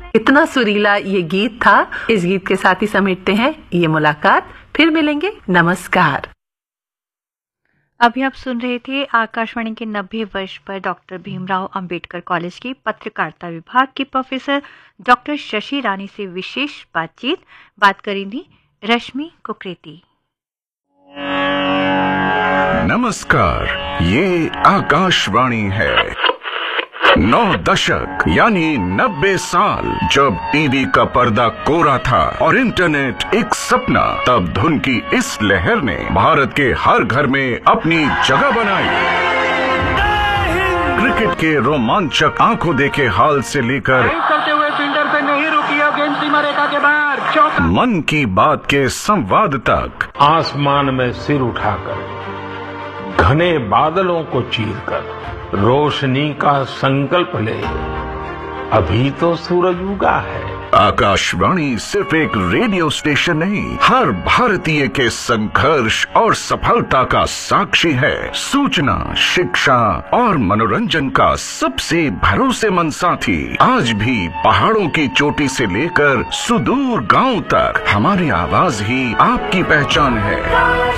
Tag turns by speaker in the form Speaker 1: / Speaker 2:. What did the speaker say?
Speaker 1: इतना सुरीला ये गीत था। इस गीत के साथ ही समेटते हैं ये मुलाकात। फिर मिलेंगे। नमस्कार।
Speaker 2: अभी आप सुन रहे थे आकाशवाणी के 90 वर्ष पर डॉक्टर भीमराव अंबेडकर कॉलेज की पत्रकारिता विभाग की प्रोफेसर डॉक्टर शशि रानी से विशेष बात करेंगी रश्मि कुकरेती।
Speaker 3: नमस्कार, ये आकाशवाणी है। 9 दशक यानी 90 साल जब टीवी का पर्दा कोरा था और इंटरनेट एक सपना, तब धुन की इस लहर ने भारत के हर घर में अपनी जगह बनाई। क्रिकेट के रोमांचक आंखों देखे हाल से लेकर
Speaker 4: करते हुए फील्डर पे नहीं रुकी, अब गेंद सीमा रेखा के बाहर, चौका।
Speaker 3: मन की बात के संवाद तक,
Speaker 5: आसमान में सिर उठाकर घने बादलों को चीरकर रोशनी का संकल्प ले, अभी तो सूरज उगा है।
Speaker 3: आकाशवाणी सिर्फ एक रेडियो स्टेशन नहीं, हर भारतीय के संघर्ष और सफलता का साक्षी है। सूचना, शिक्षा और मनोरंजन का सबसे भरोसेमंद साथी। आज भी पहाड़ों की चोटी से लेकर सुदूर गांव तक हमारी आवाज ही आपकी पहचान है।